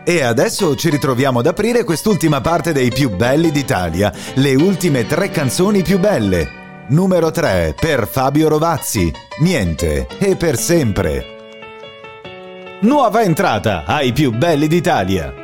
E adesso ci ritroviamo ad aprire quest'ultima parte dei più belli d'Italia, le ultime 3 canzoni più belle. Numero 3 per Fabio Rovazzi, Niente e per sempre. Nuova entrata ai più belli d'Italia.